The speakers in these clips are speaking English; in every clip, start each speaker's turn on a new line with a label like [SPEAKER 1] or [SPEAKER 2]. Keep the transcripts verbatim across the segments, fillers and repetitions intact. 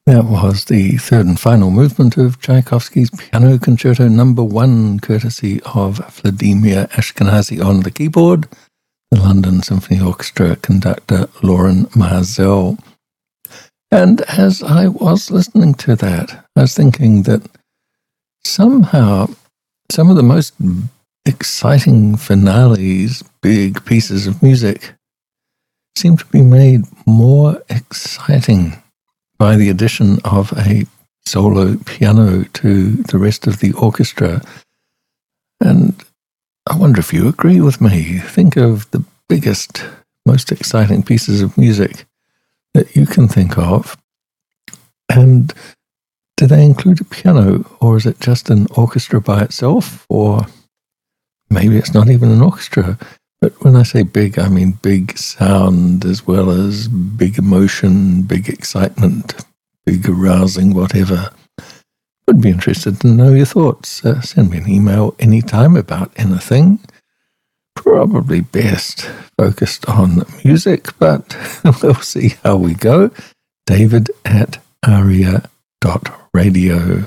[SPEAKER 1] That was the third and final movement of Tchaikovsky's Piano Concerto Number One, courtesy of Vladimir Ashkenazy on the keyboard, the London Symphony Orchestra conductor Loren Maazel. And as I was listening to that, I was thinking that somehow some of the most exciting finales, big pieces of music, seem to be made more exciting by the addition of a solo piano to the rest of the orchestra. And I wonder if you agree with me. Think of the biggest, most exciting pieces of music that you can think of, and do they include a piano, or is it just an orchestra by itself, or maybe it's not even an orchestra? But when I say big, I mean big sound as well as big emotion, big excitement, big arousing, whatever. Would be interested to know your thoughts. Uh, send me an email anytime about anything. Probably best focused on music, but we'll see how we go. David at aria dot radio.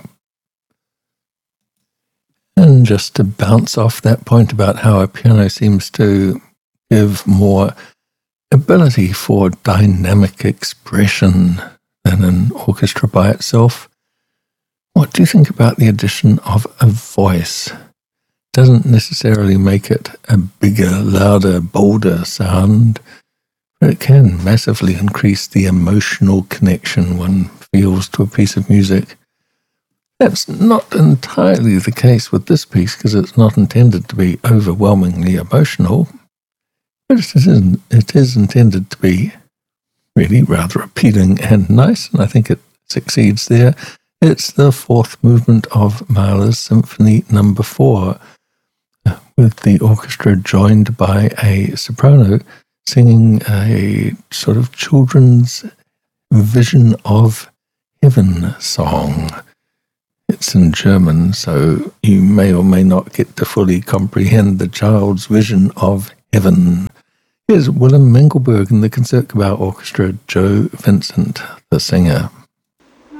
[SPEAKER 1] And just to bounce off that point about how a piano seems to give more ability for dynamic expression than an orchestra by itself, what do you think about the addition of a voice? Doesn't necessarily make it a bigger, louder, bolder sound, but it can massively increase the emotional connection one feels to a piece of music. That's not entirely the case with this piece because it's not intended to be overwhelmingly emotional, but it is, it is intended to be really rather appealing and nice, and I think it succeeds there. It's the fourth movement of Mahler's Symphony Number Four, with the orchestra joined by a soprano singing a sort of children's vision of heaven song. It's in German, so you may or may not get to fully comprehend the child's vision of heaven. Here's Willem Mengelberg and the Concertgebouw Orchestra, Joe Vincent, the singer.